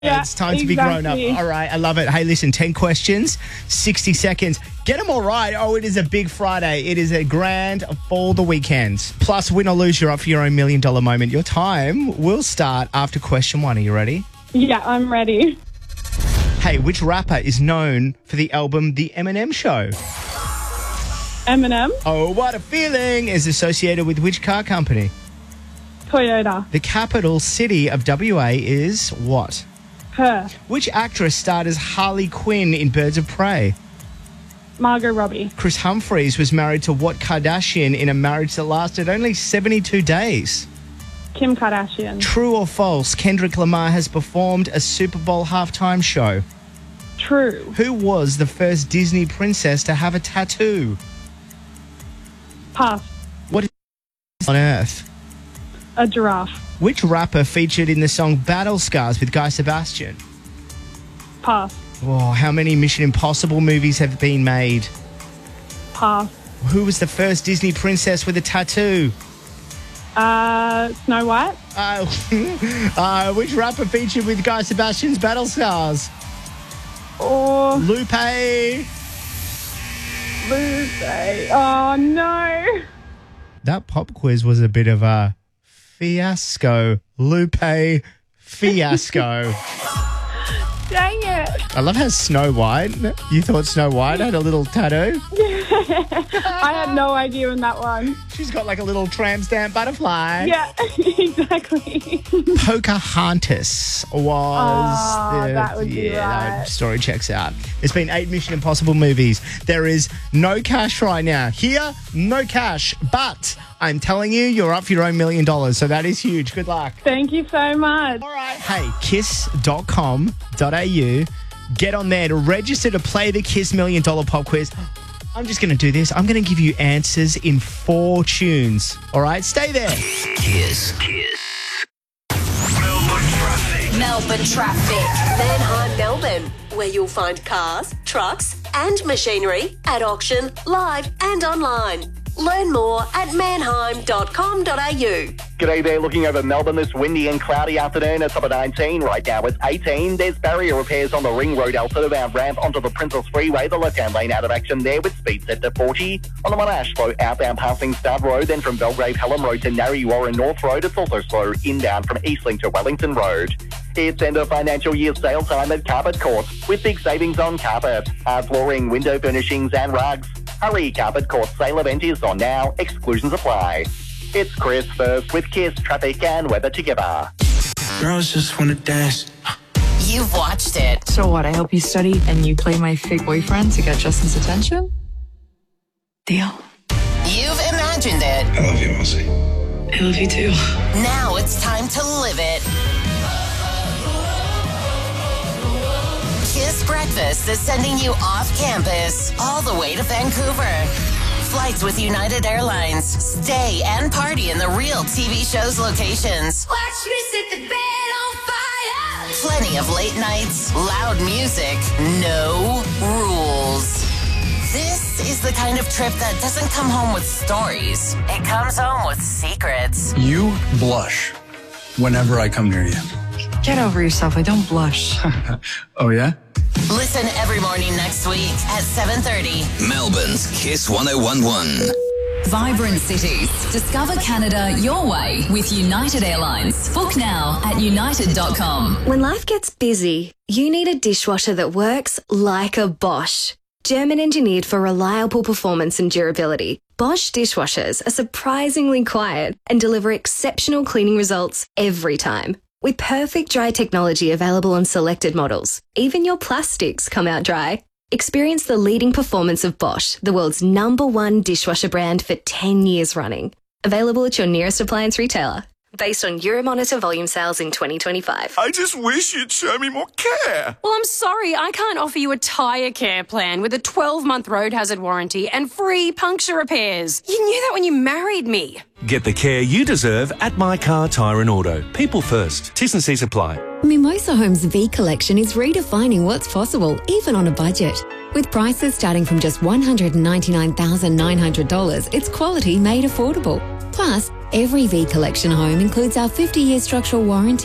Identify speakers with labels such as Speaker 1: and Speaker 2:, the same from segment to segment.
Speaker 1: Yeah,
Speaker 2: it's time to be grown up.
Speaker 1: exactly.
Speaker 2: All right, I love it. Hey, listen, 10 questions, 60 seconds. Get them all right. Oh, it is a big Friday. It is a grand for the weekend. Plus, win or lose, you're up for your own $1 million moment. Your time will start after question 1. Are you ready?
Speaker 1: Yeah, I'm ready.
Speaker 2: Hey, which rapper is known for the album The Eminem Show?
Speaker 1: Eminem,
Speaker 2: Oh, What a Feeling is associated with which car company?
Speaker 1: Toyota,
Speaker 2: The capital city of WA is what?
Speaker 1: Perth,
Speaker 2: Which actress starred as Harley Quinn in Birds of Prey?
Speaker 1: Margot Robbie,
Speaker 2: Chris Humphries was married to what Kardashian in a marriage that lasted only 72 days?
Speaker 1: Kim Kardashian,
Speaker 2: True or false, Kendrick Lamar has performed a Super Bowl halftime show?
Speaker 1: True,
Speaker 2: Who was the first Disney princess to have a tattoo?
Speaker 1: Pass,
Speaker 2: What is on Earth?
Speaker 1: a giraffe,
Speaker 2: Which rapper featured in the song Battle Scars with Guy Sebastian?
Speaker 1: Pass,
Speaker 2: Oh, how many Mission Impossible movies have been made?
Speaker 1: Pass,
Speaker 2: Who was the first Disney princess with a tattoo?
Speaker 1: Snow White,
Speaker 2: Which rapper featured with Guy Sebastian's Battle Scars?
Speaker 1: or
Speaker 2: Lupe.
Speaker 1: Lucy. Oh, no.
Speaker 2: That pop quiz was a bit of a fiasco. Lupe fiasco.
Speaker 1: Dang it.
Speaker 2: I love how Snow White, you thought Snow White had a little tattoo?
Speaker 1: I had no idea in that one.
Speaker 2: She's got like a little tramp stamp butterfly.
Speaker 1: Yeah, exactly.
Speaker 2: Pocahontas was...
Speaker 1: Oh, that would be
Speaker 2: that
Speaker 1: right.
Speaker 2: story checks out. There's been 8 Mission Impossible movies. There is no cash right now. Here, no cash. But I'm telling you, you're up for your own $1 million. So that is huge. Good luck.
Speaker 1: Thank you so much.
Speaker 2: All right. Hey, kiss.com.au. Get on there to register to play the Kiss $1 Million Pop Quiz. I'm just going to do this. I'm going to give you answers in 4 tunes. All right? Stay there.
Speaker 3: Kiss. Melbourne traffic.
Speaker 4: Melbourne traffic. Manheim, Melbourne, where you'll find cars, trucks, and machinery at auction, live, and online. Learn more at manheim.com.au.
Speaker 5: G'day there, looking over Melbourne this windy and cloudy afternoon. It's up at 19. Right now it's 18. There's barrier repairs on the Ring Road outbound ramp onto the Princess Freeway. The left-hand lane out of action there with speed set to 40. On the Monash, slow outbound passing Stud Road. Then from Belgrave Hallam Road to Narre Warren North Road. It's also slow inbound from Eastlink to Wellington Road. It's end of financial year sale time at Carpet Court with big savings on carpet, hard flooring, window furnishings and rugs. Hurry, Carpet Court sale event is on now. Exclusions apply. It's Chris first with Kiss, traffic and weather together.
Speaker 6: Girls just wanna dance.
Speaker 4: You've watched it.
Speaker 7: So what, I help you study and you play my fake boyfriend to get Justin's attention? Deal.
Speaker 4: You've imagined it.
Speaker 6: I love you, Elsie.
Speaker 7: I love you too.
Speaker 4: Now it's time to live it. Kiss Breakfast is sending you off campus all the way to Vancouver. Flights with United Airlines. Stay and party in the real TV show's locations.
Speaker 8: Watch me set the bed on fire.
Speaker 4: Plenty of late nights, loud music, no rules. This is the kind of trip that doesn't come home with stories. It comes home with secrets.
Speaker 6: You blush whenever I come near you.
Speaker 7: Get over yourself. I don't blush.
Speaker 6: Oh, yeah?
Speaker 4: Listen every morning next week at 7:30.
Speaker 3: Melbourne's Kiss 1011.
Speaker 9: Vibrant cities. Discover Canada your way with United Airlines. Book now at united.com.
Speaker 10: When life gets busy, you need a dishwasher that works like a Bosch. German engineered for reliable performance and durability, Bosch dishwashers are surprisingly quiet and deliver exceptional cleaning results every time. With perfect dry technology available on selected models, even your plastics come out dry. Experience the leading performance of Bosch, the world's #1 dishwasher brand for 10 years running. Available at your nearest appliance retailer. Based on Euromonitor volume sales in 2025.
Speaker 11: I just wish you'd show me more care.
Speaker 12: Well, I'm sorry, I can't offer you a tyre care plan with a 12-month road hazard warranty and free puncture repairs. You knew that when you married me.
Speaker 13: Get the care you deserve at My Car Tyre and Auto. People first. T's and C's apply.
Speaker 14: Mimosa Homes V Collection is redefining what's possible, even on a budget. With prices starting from just $199,900, it's quality made affordable. Plus, every V Collection home includes our 50-year structural warranty,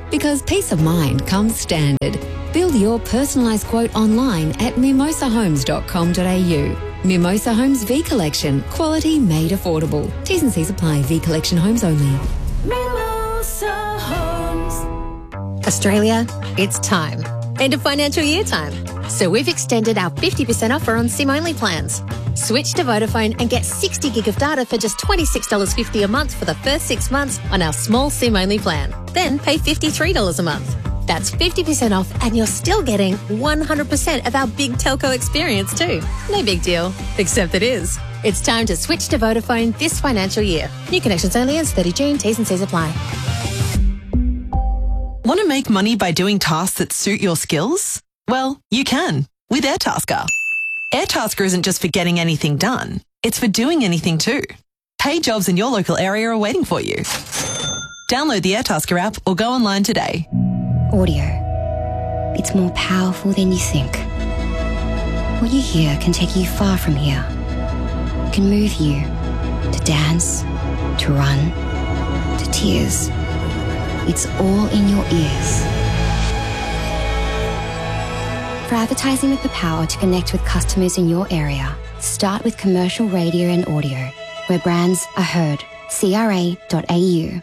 Speaker 14: Because peace of mind comes standard. Build your personalised quote online at mimosahomes.com.au. Mimosa Homes V Collection. Quality made affordable. T's and C's apply. V Collection homes only.
Speaker 15: Mimosa Homes. Australia, it's time. End of financial year time. So we've extended our 50% offer on SIM-only plans. Switch to Vodafone and get 60 gig of data for just $26.50 a month for the first 6 months on our small SIM-only plan. Then pay $53 a month. That's 50% off and you're still getting 100% of our big telco experience too. No big deal, except it is. It's time to switch to Vodafone this financial year. New connections only ends 30 June. T's and C's apply.
Speaker 16: Want to make money by doing tasks that suit your skills? Well, you can with Airtasker. Airtasker isn't just for getting anything done. It's for doing anything too. Paid jobs in your local area are waiting for you. Download the Airtasker app or go online today.
Speaker 17: Audio. It's more powerful than you think. What you hear can take you far from here. It can move you to dance, to run, to tears. It's all in your ears. For advertising with the power to connect with customers in your area, start with commercial radio and audio, where brands are heard. CRA.au.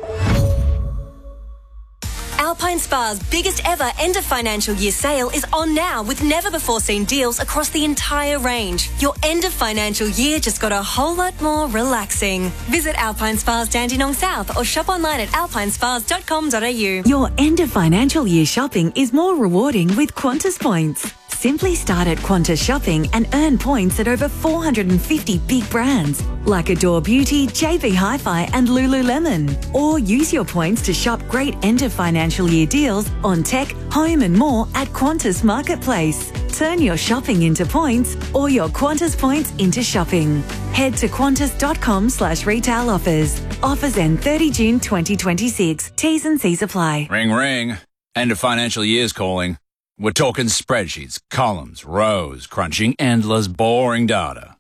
Speaker 18: Alpine Spa's biggest ever end of financial year sale is on now with never before seen deals across the entire range. Your end of financial year just got a whole lot more relaxing. Visit Alpine Spa's Dandenong South or shop online at alpinespas.com.au.
Speaker 19: Your end of financial year shopping is more rewarding with Qantas points. Simply start at Qantas Shopping and earn points at over 450 big brands like Adore Beauty, JB Hi-Fi and Lululemon. Or use your points to shop great end of financial year deals on tech, home and more at Qantas Marketplace. Turn your shopping into points or your Qantas points into shopping. Head to qantas.com/retail offers. Offers end 30 June 2026. T's and C's apply.
Speaker 20: Ring, ring. End of financial year's calling. We're talking spreadsheets, columns, rows, crunching endless, boring data.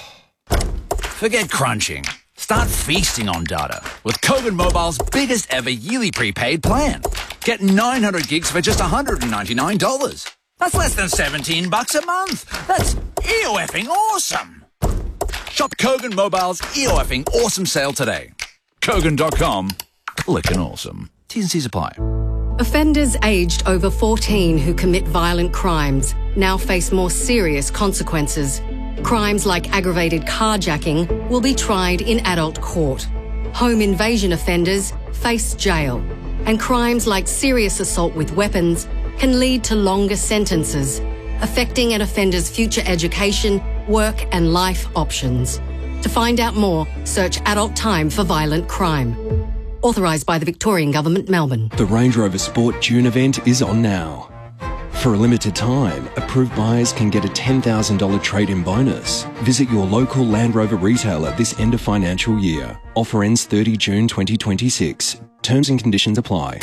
Speaker 20: Forget crunching. Start feasting on data with Kogan Mobile's biggest ever yearly prepaid plan. Get 900 gigs for just $199. That's less than $17 a month. That's EOFing awesome. Shop Kogan Mobile's EOFing awesome sale today. Kogan.com. Clickin' awesome. T's and C's apply.
Speaker 21: Offenders aged over 14 who commit violent crimes now face more serious consequences. Crimes like aggravated carjacking will be tried in adult court. Home invasion offenders face jail. And crimes like serious assault with weapons can lead to longer sentences, affecting an offender's future education, work and life options. To find out more, search Adult Time for Violent Crime. Authorised by the Victorian Government, Melbourne.
Speaker 22: The Range Rover Sport June event is on now. For a limited time, approved buyers can get a $10,000 trade-in bonus. Visit your local Land Rover retailer this end of financial year. Offer ends 30 June 2026. Terms and conditions apply.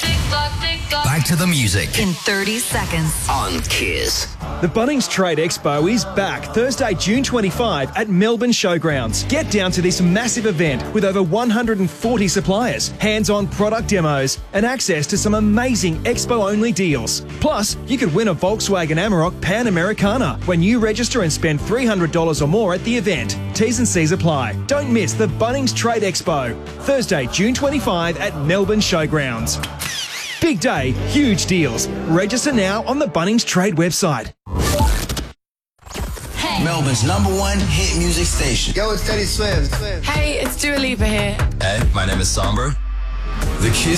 Speaker 3: Back to the music.
Speaker 9: In 30 seconds.
Speaker 3: On Kiss.
Speaker 23: The Bunnings Trade Expo is back Thursday, June 25 at Melbourne Showgrounds. Get down to this massive event with over 140 suppliers, hands-on product demos, and access to some amazing expo-only deals. Plus, you could win a Volkswagen Amarok Pan Americana when you register and spend $300 or more at the event. T's and C's apply. Don't miss the Bunnings Trade Expo, Thursday, June 25 at Melbourne Showgrounds. Big day, huge deals. Register now on the Bunnings Trade website.
Speaker 24: Hey. Melbourne's #1 hit music station.
Speaker 25: Yo, it's Teddy Swims.
Speaker 26: Hey, it's Dua Lipa here.
Speaker 24: Hey, my name is Sombra. The Kiss